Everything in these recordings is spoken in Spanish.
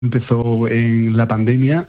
Empezó en la pandemia.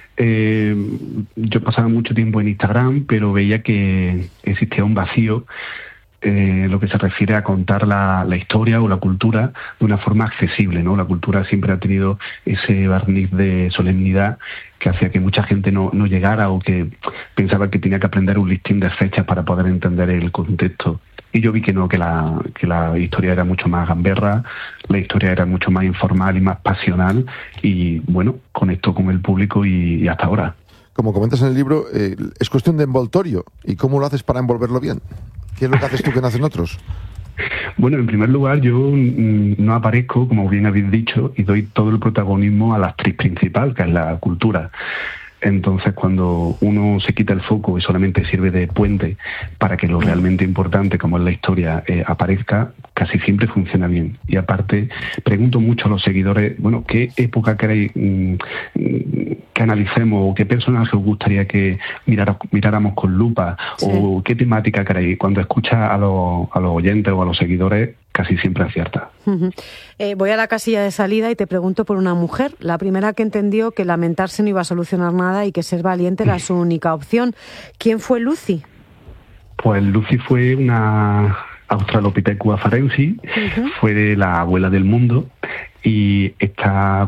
Yo pasaba mucho tiempo en Instagram, pero veía que existía un vacío lo que se refiere a contar la historia o la cultura de una forma accesible, ¿no? La cultura siempre ha tenido ese barniz de solemnidad que hacía que mucha gente no llegara, o que pensaba que tenía que aprender un listín de fechas para poder entender el contexto. Y yo vi que no, que la historia era mucho más gamberra, la historia era mucho más informal y más pasional, y bueno, conectó con el público y hasta ahora. Como comentas en el libro, es cuestión de envoltorio. ¿Y cómo lo haces para envolverlo bien? ¿Qué es lo que haces tú que no hacen otros? Bueno, en primer lugar, yo no aparezco, como bien habéis dicho, y doy todo el protagonismo a la actriz principal, que es la cultura. Entonces, cuando uno se quita el foco y solamente sirve de puente para que lo realmente importante, como es la historia, aparezca, casi siempre funciona bien. Y aparte, pregunto mucho a los seguidores, bueno, ¿qué época queréis que analicemos, o qué personaje os gustaría que miráramos con lupa? Sí. O qué temática queréis? Cuando escuchas a los oyentes o a los seguidores, casi siempre acierta. Voy a la casilla de salida y te pregunto por una mujer, la primera que entendió que lamentarse no iba a solucionar nada y que ser valiente era su única opción. ¿Quién fue Lucy? Pues Lucy fue una Australopithecus afarensis, fue la abuela del mundo, y esta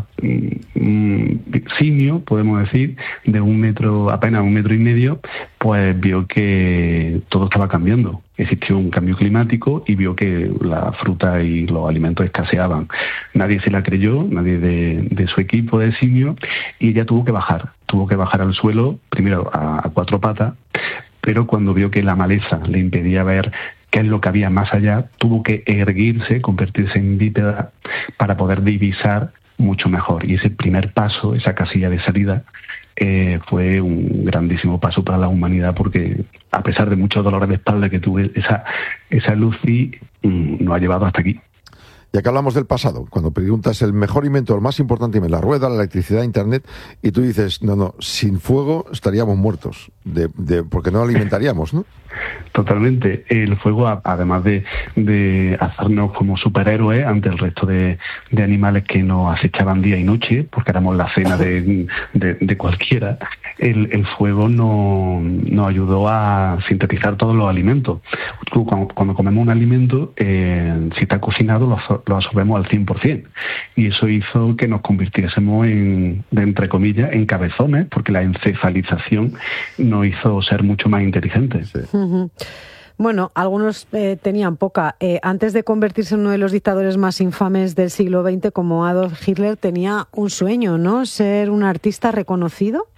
simio, podemos decir, de apenas 1,5 metros, pues vio que todo estaba cambiando. Existió un cambio climático y vio que la fruta y los alimentos escaseaban. Nadie se la creyó, nadie de su equipo de simio, y ella tuvo que bajar al suelo, primero a 4 patas, pero cuando vio que la maleza le impedía ver qué es lo que había más allá, tuvo que erguirse, convertirse en bípeda para poder divisar mucho mejor. Y ese primer paso, esa casilla de salida, fue un grandísimo paso para la humanidad, porque a pesar de muchos dolores de espalda que tuve, esa Lucy nos ha llevado hasta aquí. Ya que hablamos del pasado, cuando preguntas el mejor invento, el más importante, la rueda, la electricidad, Internet, y tú dices, no, sin fuego estaríamos muertos, porque no alimentaríamos, ¿no? Totalmente. El fuego, además de hacernos como superhéroes ante el resto de animales que nos acechaban día y noche, porque éramos la cena de cualquiera, el fuego nos ayudó a sintetizar todos los alimentos. Cuando comemos un alimento, si está cocinado, lo absorbemos al 100%. Y eso hizo que nos convirtiésemos entre comillas, en cabezones, porque la encefalización nos hizo ser mucho más inteligentes. Sí. Bueno, algunos tenían poca. Antes de convertirse en uno de los dictadores más infames del siglo XX, como Adolf Hitler, tenía un sueño, ¿no? Ser un artista reconocido.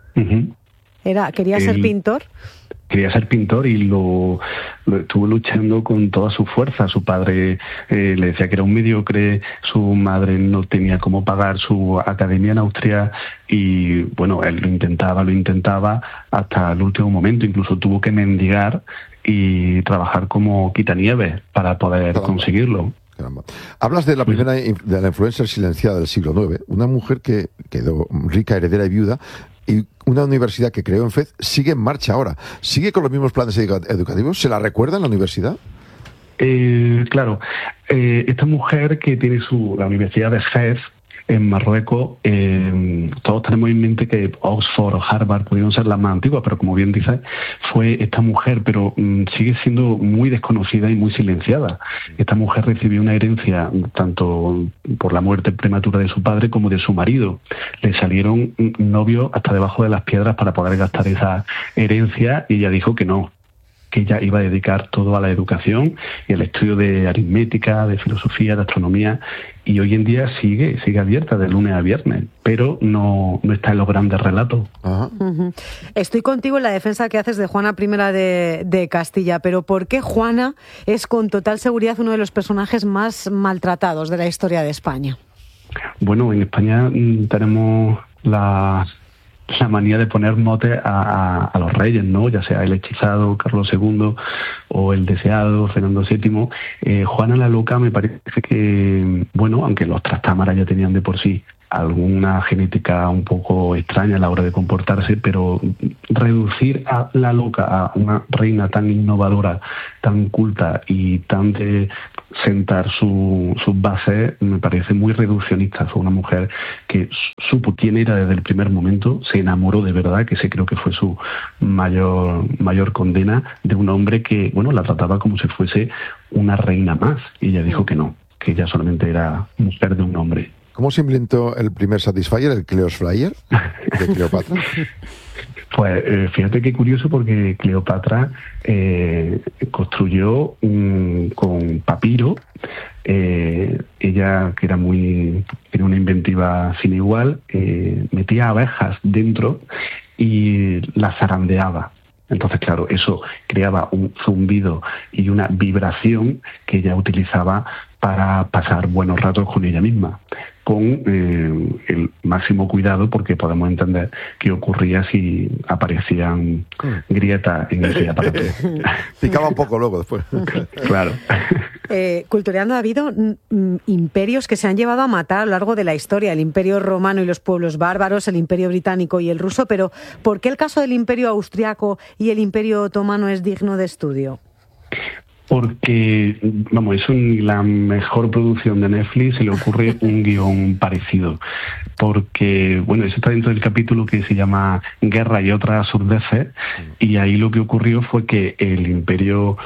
¿Quería ser pintor? Quería ser pintor y lo estuvo luchando con toda su fuerza. Su padre le decía que era un mediocre, su madre no tenía cómo pagar su academia en Austria, y bueno, él lo intentaba hasta el último momento. Incluso tuvo que mendigar y trabajar como quitanieves para poder conseguirlo. Caramba. Hablas de la primera, de la influencer silenciada del siglo IX, una mujer que quedó rica, heredera y viuda, y una universidad que creó en Fez sigue en marcha ahora. ¿Sigue con los mismos planes educativos? ¿Se la recuerda en la universidad? Claro. Esta mujer que tiene la Universidad de Fez en Marruecos, todos tenemos en mente que Oxford o Harvard pudieron ser las más antiguas, pero como bien dices, fue esta mujer, pero sigue siendo muy desconocida y muy silenciada. Esta mujer recibió una herencia tanto por la muerte prematura de su padre como de su marido. Le salieron novios hasta debajo de las piedras para poder gastar esa herencia, y ella dijo que no, que ella iba a dedicar todo a la educación y al estudio de aritmética, de filosofía, de astronomía, y hoy en día sigue abierta de lunes a viernes, pero no está en los grandes relatos. Ajá. Estoy contigo en la defensa que haces de Juana I de Castilla, pero ¿por qué Juana es con total seguridad uno de los personajes más maltratados de la historia de España? Bueno, en España tenemos la manía de poner motes a los reyes, ¿no? Ya sea el hechizado, Carlos II, o el deseado, Fernando VII. Juana la Loca me parece que, bueno, aunque los Trastámaras ya tenían de por sí alguna genética un poco extraña a la hora de comportarse, pero reducir a la Loca a una reina tan innovadora, tan culta y tan sentar sus bases, me parece muy reduccionista. Fue una mujer que supo quién era desde el primer momento, se enamoró de verdad, que ese creo que fue su mayor condena, de un hombre que, bueno, la trataba como si fuese una reina más, y ella dijo que no, que ella solamente era mujer de un hombre. ¿Cómo se inventó el primer Satisfyer, el Cleos Flyer de Cleopatra? Pues fíjate qué curioso, porque Cleopatra construyó con papiro. Ella, que era una inventiva sin igual, metía abejas dentro y las zarandeaba. Entonces, claro, eso creaba un zumbido y una vibración que ella utilizaba para pasar buenos ratos con ella misma, con el máximo cuidado, porque podemos entender qué ocurría si aparecían grietas en ese aparato. Picaba un poco luego después. Claro. Cultureando, ha habido imperios que se han llevado a matar a lo largo de la historia, el Imperio Romano y los pueblos bárbaros, el Imperio Británico y el ruso, pero ¿por qué el caso del Imperio Austriaco y el Imperio Otomano es digno de estudio? Porque, vamos, es la mejor producción de Netflix, se le ocurre un guión parecido. Porque, bueno, eso está dentro del capítulo que se llama Guerra y otras absurdeces, y ahí lo que ocurrió fue que el Imperio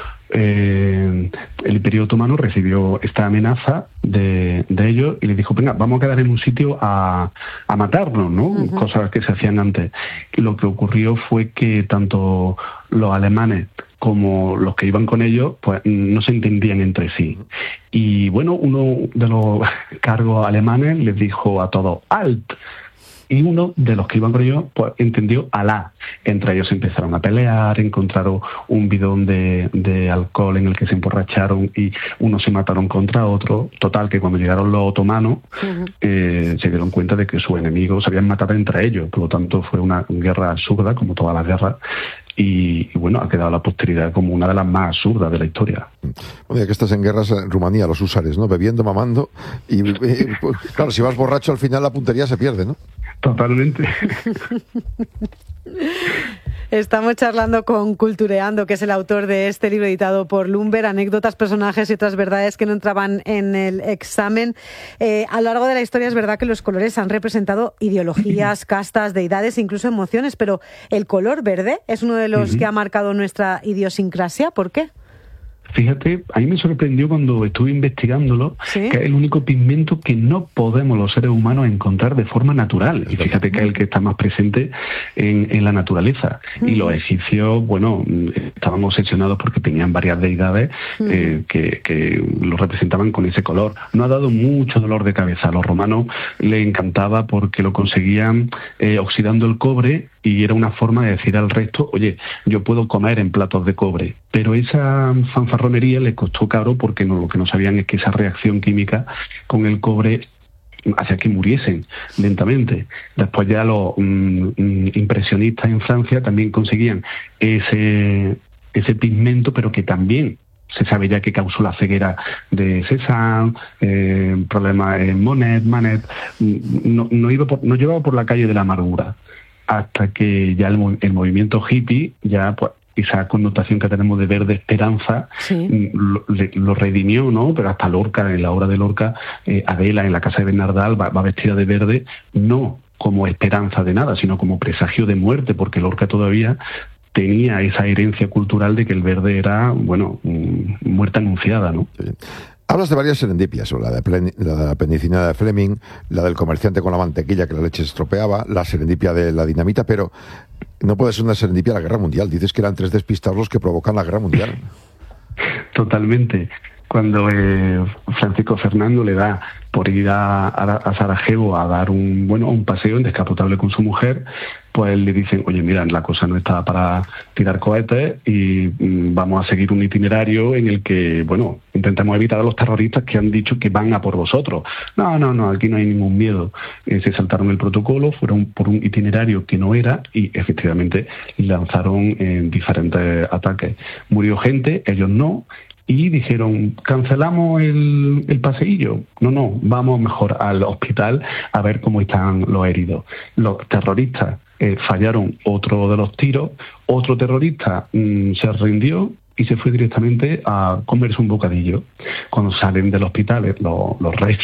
Otomano recibió esta amenaza de ellos y le dijo, venga, vamos a quedar en un sitio a matarnos, ¿no? Uh-huh. Cosas que se hacían antes. Lo que ocurrió fue que tanto los alemanes como los que iban con ellos, pues no se entendían entre sí. Y bueno, uno de los cargos alemanes les dijo a todos, ¡Alt! Y uno de los que iban con ellos, pues entendió Alá. Entre ellos empezaron a pelear, encontraron un bidón de alcohol en el que se emborracharon y unos se mataron contra otro. Total, que cuando llegaron los otomanos, se dieron cuenta de que sus enemigos se habían matado entre ellos. Por lo tanto, fue una guerra absurda, como todas las guerras. Y bueno, ha quedado la posteridad como una de las más absurdas de la historia. Bueno, ya que estás en guerras en Rumanía, los húsares, ¿no? Bebiendo, mamando. Y pues, claro, si vas borracho, al final la puntería se pierde, ¿no? Totalmente. Estamos charlando con Cultureando, que es el autor de este libro editado por Lumber, anécdotas, personajes y otras verdades que no entraban en el examen. A lo largo de la historia es verdad que los colores han representado ideologías, castas, deidades, incluso emociones, pero el color verde es uno de los que ha marcado nuestra idiosincrasia. ¿Por qué? Fíjate, a mí me sorprendió cuando estuve investigándolo, ¿sí? Que es el único pigmento que no podemos los seres humanos encontrar de forma natural. Y fíjate que es el que está más presente en la naturaleza. Y los egipcios, bueno, estaban obsesionados porque tenían varias deidades que lo representaban con ese color. No ha dado mucho dolor de cabeza. A los romanos les encantaba porque lo conseguían oxidando el cobre, y era una forma de decir al resto, oye, yo puedo comer en platos de cobre. Pero esa fanfarronería le costó caro, porque lo que no sabían es que esa reacción química con el cobre hacía que muriesen lentamente. Después ya los impresionistas en Francia también conseguían ese pigmento, pero que también se sabe ya que causó la ceguera de Cézanne, problemas en Manet, no llevaba por la calle de la amargura, hasta que ya el movimiento hippie, ya pues esa connotación que tenemos de verde esperanza, sí, lo redimió, ¿no? Pero hasta Lorca, en la obra de Lorca, Adela en la casa de Bernardal va vestida de verde, no como esperanza de nada, sino como presagio de muerte, porque Lorca todavía tenía esa herencia cultural de que el verde era, bueno, muerte anunciada, ¿no? Sí. Hablas de varias serendipias, la de la penicilina de Fleming, la del comerciante con la mantequilla que la leche se estropeaba, la serendipia de la dinamita, pero no puede ser una serendipia de la guerra mundial. Dices que eran 3 despistados los que provocan la guerra mundial. Totalmente. Cuando Francisco Fernando le da por ir a Sarajevo a dar un paseo indescapotable con su mujer, pues le dicen, oye, mira, la cosa no está para tirar cohetes y vamos a seguir un itinerario en el que, bueno, intentamos evitar a los terroristas que han dicho que van a por vosotros. No, aquí no hay ningún miedo. Se saltaron el protocolo, fueron por un itinerario que no era y efectivamente lanzaron diferentes ataques. Murió gente, ellos no. Y dijeron, cancelamos el paseillo. No, vamos mejor al hospital a ver cómo están los heridos. Los terroristas fallaron otro de los tiros, otro terrorista se rindió y se fue directamente a comerse un bocadillo. Cuando salen del hospital los reyes,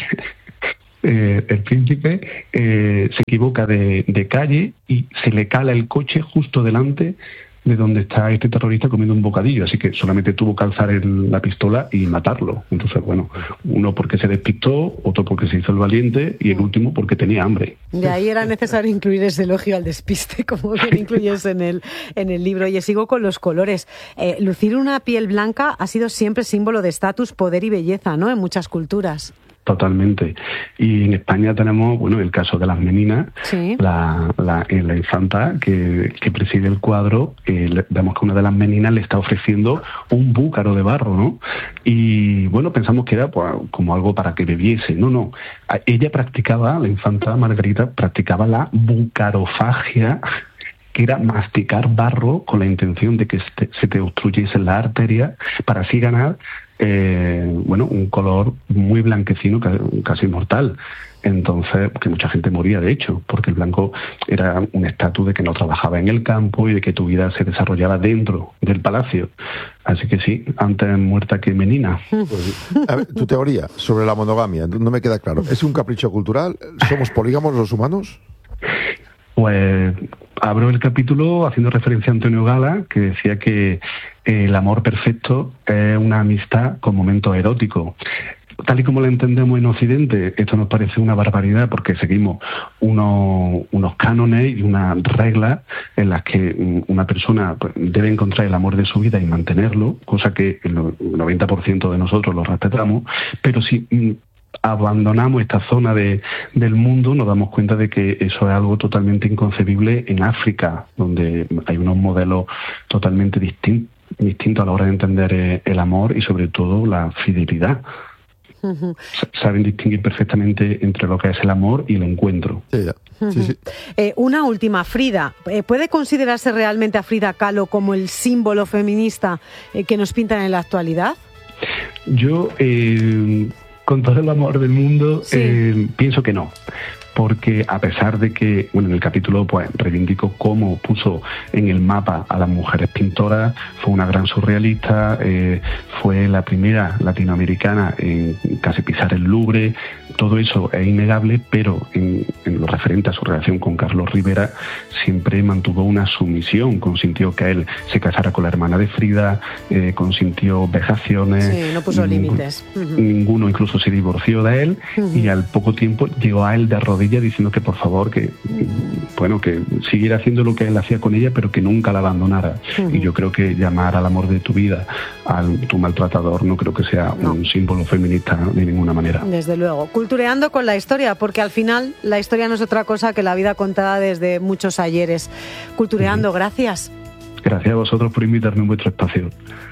el príncipe se equivoca de calle y se le cala el coche justo delante de donde está este terrorista comiendo un bocadillo, así que solamente tuvo que alzar la pistola y matarlo. Entonces, bueno, uno porque se despistó, otro porque se hizo el valiente y el último porque tenía hambre. De ahí era necesario incluir ese elogio al despiste, como bien incluyes en el libro. Y sigo con los colores. Lucir una piel blanca ha sido siempre símbolo de estatus, poder y belleza, ¿no?, en muchas culturas. Totalmente. Y en España tenemos, bueno, el caso de las meninas, sí. la infanta que preside el cuadro, vemos que una de las meninas le está ofreciendo un búcaro de barro, ¿no? Y bueno, pensamos que era pues, como algo para que bebiese. No. Ella practicaba, la infanta Margarita, practicaba la bucarofagia, que era masticar barro con la intención de que se te obstruyese la arteria para así ganar un color muy blanquecino, casi mortal. Entonces, que mucha gente moría, de hecho, porque el blanco era un estatus de que no trabajaba en el campo y de que tu vida se desarrollaba dentro del palacio. Así que sí, antes muerta que menina. A ver, tu teoría sobre la monogamia, no me queda claro. ¿Es un capricho cultural? ¿Somos polígamos los humanos? Pues abro el capítulo haciendo referencia a Antonio Gala, que decía que el amor perfecto es una amistad con momentos eróticos. Tal y como lo entendemos en Occidente, esto nos parece una barbaridad porque seguimos unos cánones y unas reglas en las que una persona debe encontrar el amor de su vida y mantenerlo, cosa que el 90% de nosotros lo respetamos, pero si abandonamos esta zona del mundo, nos damos cuenta de que eso es algo totalmente inconcebible en África, donde hay unos modelos totalmente distintos a la hora de entender el amor y sobre todo la fidelidad. Uh-huh. Saben distinguir perfectamente entre lo que es el amor y el encuentro. Sí, uh-huh. Sí. Una última, Frida. ¿Puede considerarse realmente a Frida Kahlo como el símbolo feminista que nos pintan en la actualidad? Yo, con todo el amor del mundo, sí. Pienso que no. Porque a pesar de que, bueno, en el capítulo pues reivindico cómo puso en el mapa a las mujeres pintoras, fue una gran surrealista, fue la primera latinoamericana en casi pisar el Louvre, todo eso es innegable, pero en lo referente a su relación con Carlos Rivera, siempre mantuvo una sumisión, consintió que él se casara con la hermana de Frida, consintió vejaciones. Sí, no puso límites. Ninguno incluso se divorció de él, y al poco tiempo llegó a él de rodillas diciendo que por favor que siguiera haciendo lo que él hacía con ella, pero que nunca la abandonara. Y yo creo que llamar al amor de tu vida a tu maltratador no creo que sea un símbolo feminista de ninguna manera. Desde luego. Cultureando con la historia, porque al final la historia no es otra cosa que la vida contada desde muchos ayeres. Cultureando, gracias. Gracias a vosotros por invitarme en vuestro espacio.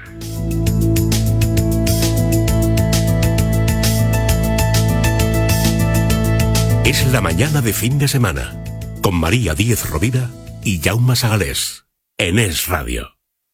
Es la mañana de fin de semana, con María Díez Rovira y Jaume Sagalés, en Es Radio.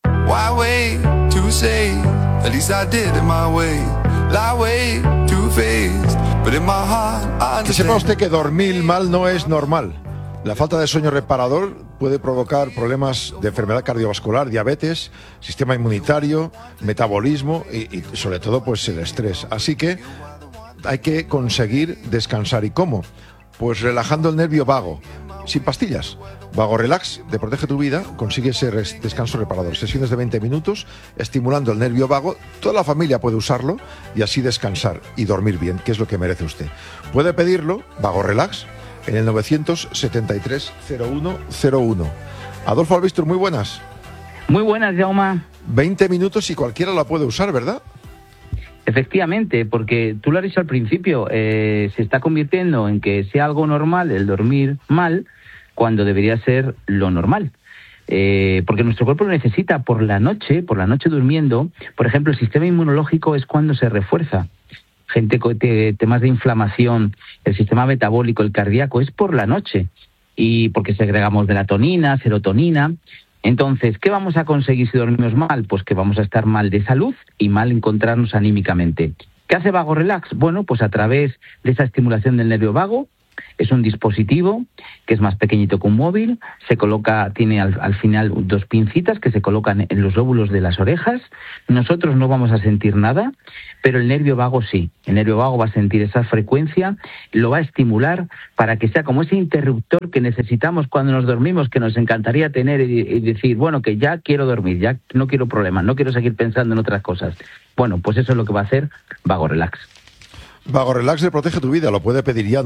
Que sepa usted que dormir mal no es normal. La falta de sueño reparador puede provocar problemas de enfermedad cardiovascular, diabetes, sistema inmunitario, metabolismo y sobre todo pues el estrés. Así que hay que conseguir descansar. ¿Y cómo? Pues relajando el nervio vago, sin pastillas. Vago Relax de Protege tu Vida consigue ese descanso reparador. Sesiones de 20 minutos estimulando el nervio vago. Toda la familia puede usarlo y así descansar y dormir bien, que es lo que merece usted. Puede pedirlo, Vago Relax, en el 973-0101. Adolfo Albistur, muy buenas. Muy buenas, Jaume. 20 minutos y cualquiera la puede usar, ¿verdad? Efectivamente, porque tú lo has dicho al principio, se está convirtiendo en que sea algo normal el dormir mal cuando debería ser lo normal. Porque nuestro cuerpo lo necesita por la noche durmiendo. Por ejemplo, el sistema inmunológico es cuando se refuerza. Gente con temas de inflamación, el sistema metabólico, el cardíaco, es por la noche. Y porque segregamos melatonina, serotonina. Entonces, ¿qué vamos a conseguir si dormimos mal? Pues que vamos a estar mal de salud y mal encontrarnos anímicamente. ¿Qué hace Vago Relax? Bueno, pues a través de esa estimulación del nervio vago, Es un dispositivo que es más pequeñito que un móvil, se coloca, tiene al final 2 pincitas que se colocan en los lóbulos de las orejas. Nosotros no vamos a sentir nada, pero el nervio vago sí. El nervio vago va a sentir esa frecuencia, lo va a estimular para que sea como ese interruptor que necesitamos cuando nos dormimos, que nos encantaría tener y decir, bueno, que ya quiero dormir, ya no quiero problemas, no quiero seguir pensando en otras cosas. Bueno, pues eso es lo que va a hacer Vago Relax. Vago Relax le protege tu vida, lo puede pedir ya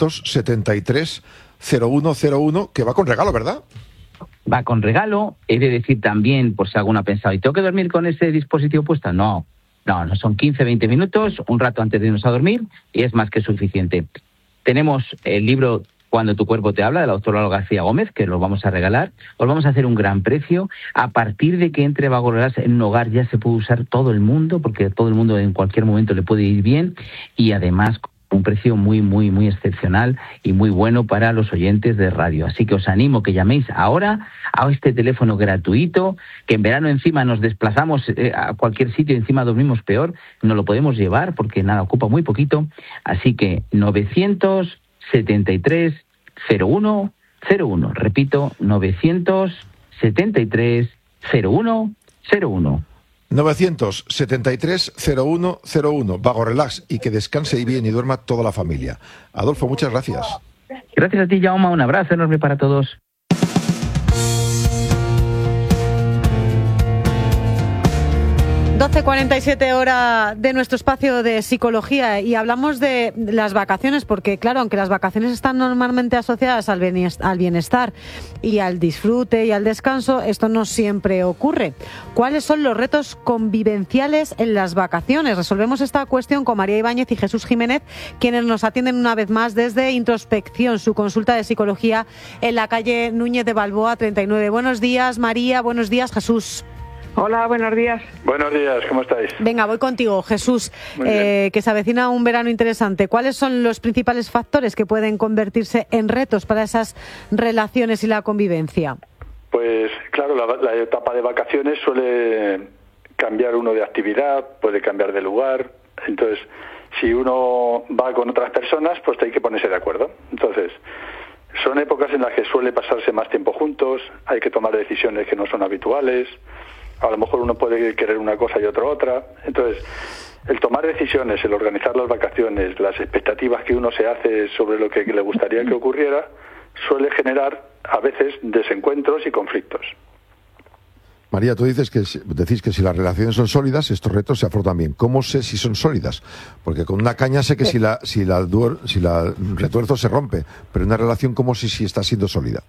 973-0101, que va con regalo, ¿verdad? Va con regalo. He de decir también, por si alguno ha pensado, ¿y tengo que dormir con ese dispositivo puesto? No, son 15-20 minutos, un rato antes de irnos a dormir, y es más que suficiente. Tenemos el libro Cuando tu cuerpo te habla, de la doctora Lola García Gómez, que lo vamos a regalar. Os vamos a hacer un gran precio. A partir de que entre Vago Relax en un hogar ya se puede usar todo el mundo, porque todo el mundo en cualquier momento le puede ir bien, y además un precio muy, muy, muy excepcional y muy bueno para los oyentes de radio. Así que os animo que llaméis ahora a este teléfono gratuito, que en verano encima nos desplazamos a cualquier sitio y encima dormimos peor, no lo podemos llevar porque nada, ocupa muy poquito. Así que 973-0101. Repito, 973-0101. 973-0101. Vago Relax, y que descanse y bien y duerma toda la familia. Adolfo, muchas gracias. Gracias a ti, Jaume. Un abrazo enorme para todos. 12:47 hora de nuestro espacio de psicología, y hablamos de las vacaciones porque, claro, aunque las vacaciones están normalmente asociadas al bienestar y al disfrute y al descanso, esto no siempre ocurre. ¿Cuáles son los retos convivenciales en las vacaciones? Resolvemos esta cuestión con María Ibáñez y Jesús Jiménez, quienes nos atienden una vez más desde Introspección, su consulta de psicología en la calle Núñez de Balboa 39. Buenos días, María. Buenos días, Jesús. Hola, buenos días. Buenos días, ¿cómo estáis? Venga, voy contigo, Jesús, que se avecina un verano interesante. ¿Cuáles son los principales factores que pueden convertirse en retos para esas relaciones y la convivencia? Pues claro, la etapa de vacaciones suele cambiar uno de actividad, puede cambiar de lugar. Entonces, si uno va con otras personas, pues hay que ponerse de acuerdo. Entonces, son épocas en las que suele pasarse más tiempo juntos, hay que tomar decisiones que no son habituales. A lo mejor uno puede querer una cosa y otro otra. Entonces, el tomar decisiones, el organizar las vacaciones, las expectativas que uno se hace sobre lo que le gustaría que ocurriera, suele generar a veces desencuentros y conflictos. María, tú decís que si las relaciones son sólidas, estos retos se afrontan bien. ¿Cómo sé si son sólidas? Porque con una caña sé que si la retuerzo se rompe, pero una relación, ¿cómo sé si está siendo sólida?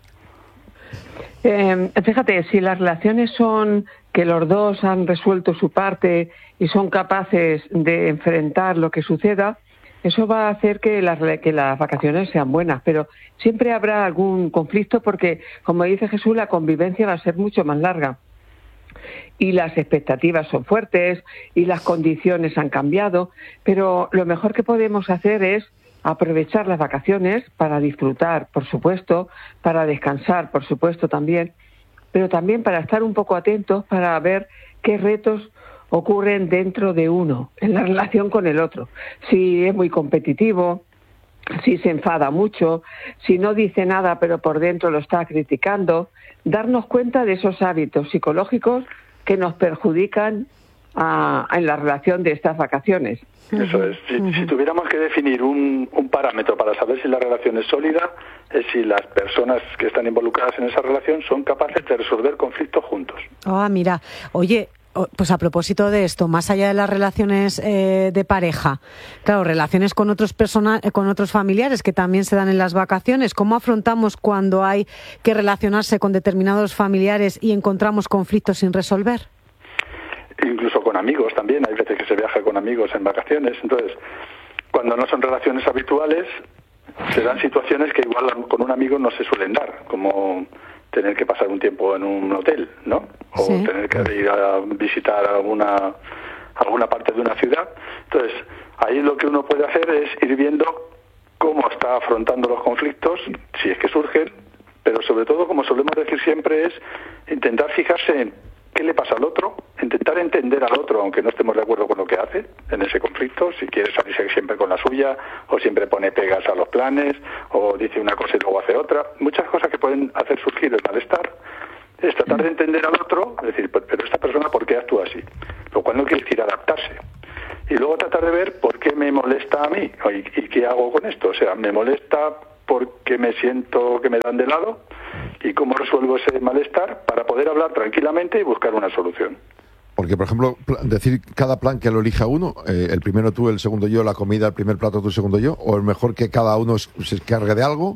Fíjate, si las relaciones son que los dos han resuelto su parte y son capaces de enfrentar lo que suceda, eso va a hacer que las vacaciones sean buenas, pero siempre habrá algún conflicto porque, como dice Jesús, la convivencia va a ser mucho más larga. Y las expectativas son fuertes y las condiciones han cambiado, pero lo mejor que podemos hacer es aprovechar las vacaciones para disfrutar, por supuesto, para descansar, por supuesto también, pero también para estar un poco atentos para ver qué retos ocurren dentro de uno, en la relación con el otro. Si es muy competitivo, si se enfada mucho, si no dice nada pero por dentro lo está criticando, darnos cuenta de esos hábitos psicológicos que nos perjudican en la relación de estas vacaciones. Eso es. Si tuviéramos que definir un parámetro para saber si la relación es sólida, es si las personas que están involucradas en esa relación son capaces de resolver conflictos juntos. Mira, oye, pues a propósito de esto, más allá de las relaciones de pareja, claro, relaciones con otros con otros familiares que también se dan en las vacaciones, ¿cómo afrontamos cuando hay que relacionarse con determinados familiares y encontramos conflictos sin resolver? Incluso con amigos también, hay veces que se viaja con amigos en vacaciones. Entonces, cuando no son relaciones habituales, se dan situaciones que igual con un amigo no se suelen dar, como tener que pasar un tiempo en un hotel, ¿no? O sí, tener que ir a visitar alguna parte de una ciudad. Entonces, ahí lo que uno puede hacer es ir viendo cómo está afrontando los conflictos, si es que surgen, pero sobre todo, como solemos decir siempre, es intentar fijarse en qué le pasa al otro, intentar entender al otro, aunque no estemos de acuerdo con lo que hace en ese conflicto, si quiere salirse siempre con la suya, o siempre pone pegas a los planes, o dice una cosa y luego hace otra. Muchas cosas que pueden hacer surgir el malestar. Es tratar de entender al otro, es decir, pero esta persona, ¿por qué actúa así? Lo cual no quiere decir adaptarse. Y luego tratar de ver por qué me molesta a mí y qué hago con esto. O sea, me molesta porque me siento que me dan de lado, y cómo resuelvo ese malestar para poder hablar tranquilamente y buscar una solución. Porque, por ejemplo, decir cada plan que lo elija uno, el primero tú, el segundo yo, la comida, el primer plato tú, el segundo yo, o es mejor que cada uno se encargue de algo,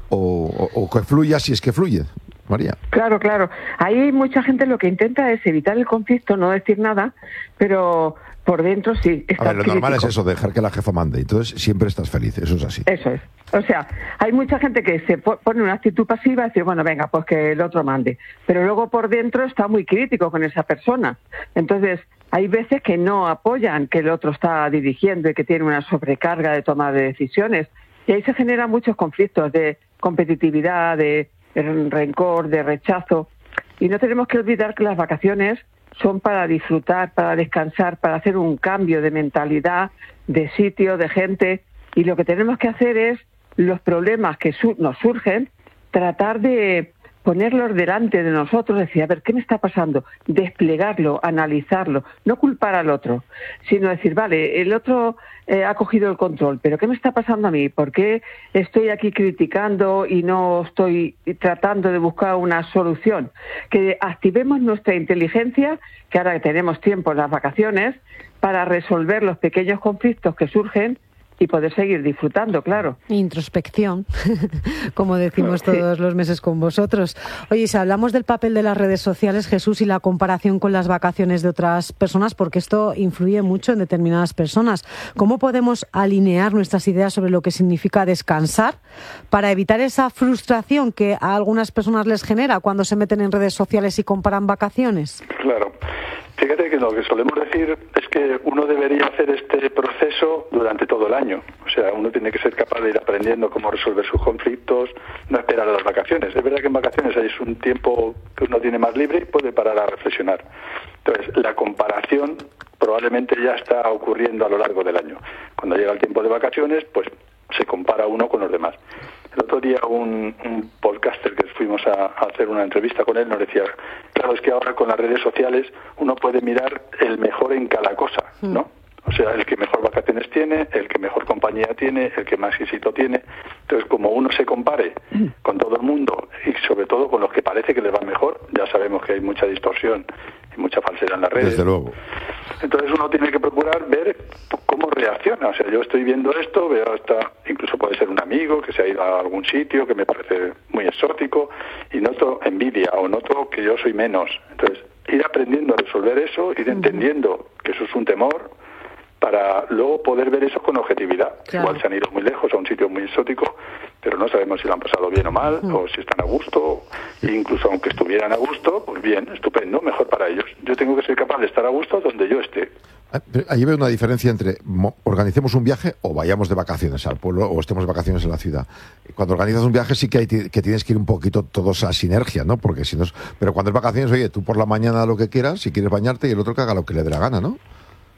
o que fluya si es que fluye. María. Claro. Ahí mucha gente lo que intenta es evitar el conflicto, no decir nada, pero por dentro sí. A ver, lo normal es eso, dejar que la jefa mande. Entonces siempre estás feliz, eso es así. Eso es. O sea, hay mucha gente que se pone una actitud pasiva y decir, bueno, venga, pues que el otro mande. Pero luego por dentro está muy crítico con esa persona. Entonces, hay veces que no apoyan que el otro está dirigiendo y que tiene una sobrecarga de toma de decisiones. Y ahí se generan muchos conflictos de competitividad, de rencor, de rechazo. Y no tenemos que olvidar que las vacaciones son para disfrutar, para descansar, para hacer un cambio de mentalidad, de sitio, de gente. Y lo que tenemos que hacer es los problemas que nos surgen, tratar de ponerlos delante de nosotros, decir, a ver, ¿qué me está pasando? Desplegarlo, analizarlo, no culpar al otro, sino decir, vale, el otro ha cogido el control, pero ¿qué me está pasando a mí? ¿Por qué estoy aquí criticando y no estoy tratando de buscar una solución? Que activemos nuestra inteligencia, que ahora que tenemos tiempo en las vacaciones, para resolver los pequeños conflictos que surgen y poder seguir disfrutando, claro. Introspección, como decimos todos los meses con vosotros. Oye, si hablamos del papel de las redes sociales, Jesús, y la comparación con las vacaciones de otras personas, porque esto influye mucho en determinadas personas, ¿cómo podemos alinear nuestras ideas sobre lo que significa descansar para evitar esa frustración que a algunas personas les genera cuando se meten en redes sociales y comparan vacaciones? Claro. Fíjate que lo que solemos decir es que uno debería hacer este proceso durante todo el año. O sea, uno tiene que ser capaz de ir aprendiendo cómo resolver sus conflictos, no esperar a las vacaciones. Es verdad que en vacaciones es un tiempo que uno tiene más libre y puede parar a reflexionar. Entonces, la comparación probablemente ya está ocurriendo a lo largo del año. Cuando llega el tiempo de vacaciones, pues se compara uno con los demás. El otro día un podcaster que fuimos a hacer una entrevista con él nos decía, claro, es que ahora con las redes sociales uno puede mirar el mejor en cada cosa, ¿no? O sea, el que mejor vacaciones tiene, el que mejor compañía tiene, el que más éxito tiene. Entonces, como uno se compare con todo el mundo y sobre todo con los que parece que les va mejor, ya sabemos que hay mucha distorsión y mucha falsedad en las redes. Desde luego. Entonces uno tiene que procurar ver cómo reacciona. O sea, yo estoy viendo esto, veo hasta, incluso puede ser un amigo que se ha ido a algún sitio que me parece muy exótico y noto envidia o noto que yo soy menos. Entonces, ir aprendiendo a resolver eso, ir entendiendo que eso es un temor, para luego poder ver eso con objetividad. Claro. Igual se han ido muy lejos a un sitio muy exótico, pero no sabemos si lo han pasado bien o mal, o si están a gusto, e incluso aunque estuvieran a gusto, pues bien, estupendo, mejor para ellos. Yo tengo que ser capaz de estar a gusto donde yo esté. Allí veo una diferencia entre organicemos un viaje o vayamos de vacaciones al pueblo o estemos de vacaciones en la ciudad. Cuando organizas un viaje sí que tienes que ir un poquito todos a sinergia, ¿no? Porque si no, pero cuando es vacaciones, oye, tú por la mañana lo que quieras, si quieres bañarte, y el otro que haga lo que le dé la gana, ¿no?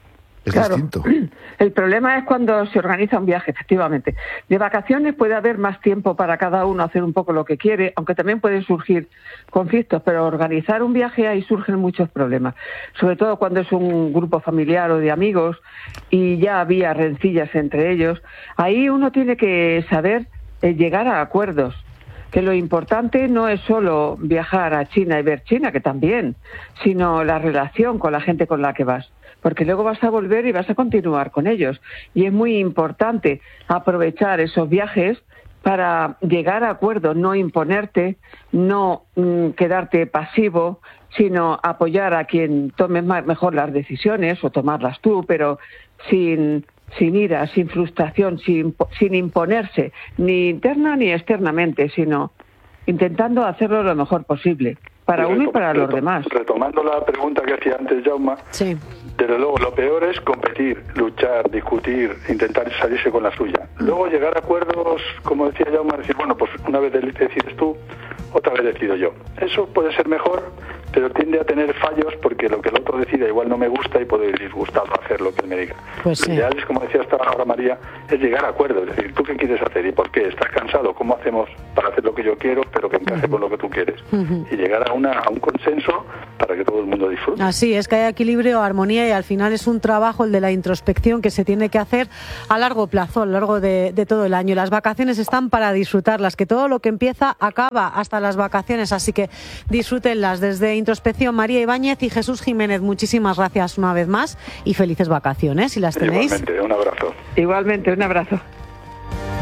Es claro, distinto. El problema es cuando se organiza un viaje, efectivamente. De vacaciones puede haber más tiempo para cada uno hacer un poco lo que quiere, aunque también pueden surgir conflictos, pero organizar un viaje ahí surgen muchos problemas. Sobre todo cuando es un grupo familiar o de amigos y ya había rencillas entre ellos. Ahí uno tiene que saber llegar a acuerdos. Que lo importante no es solo viajar a China y ver China, que también, sino la relación con la gente con la que vas. Porque luego vas a volver y vas a continuar con ellos. Y es muy importante aprovechar esos viajes para llegar a acuerdos, no imponerte, no quedarte pasivo, sino apoyar a quien tome mejor las decisiones o tomarlas tú, pero sin ira, sin frustración, sin imponerse, ni interna ni externamente, sino intentando hacerlo lo mejor posible, para uno y para los demás. Retomando la pregunta que hacía antes Jaume, sí. Desde luego lo peor es competir, luchar, discutir, intentar salirse con la suya. Luego llegar a acuerdos, como decía Jaume, decir, bueno, pues una vez decides tú, otra vez decido yo. Eso puede ser mejor pero tiende a tener fallos porque lo que el otro decida igual no me gusta y puedo ir disgustado a hacer lo que él me diga. Pues sí. Lo ideal es, como decía hasta ahora María, es llegar a acuerdo, es decir, ¿tú qué quieres hacer y por qué? ¿Estás cansado? ¿Cómo hacemos para hacer lo que yo quiero, pero que encaje con lo que tú quieres? Y llegar a un consenso para que todo el mundo disfrute. Así es, que haya equilibrio, armonía, y al final es un trabajo, el de la introspección, que se tiene que hacer a largo plazo, a lo largo de todo el año. Las vacaciones están para disfrutarlas, que todo lo que empieza acaba hasta las vacaciones, así que disfrútenlas. Desde Introspección, María Ibáñez y Jesús Jiménez, muchísimas gracias una vez más y felices vacaciones si las tenéis. Igualmente, un abrazo. Igualmente, un abrazo.